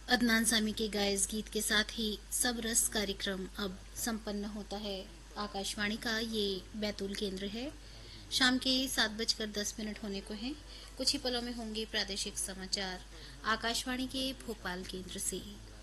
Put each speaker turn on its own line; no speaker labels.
अदनान सामी के गाए इस गीत के साथ ही सब रस कार्यक्रम अब संपन्न होता है। आकाशवाणी का ये बैतूल केंद्र है। शाम के 7:10 होने को हैं। कुछ ही पलों में होंगे प्रादेशिक समाचार आकाशवाणी के भोपाल केंद्र से।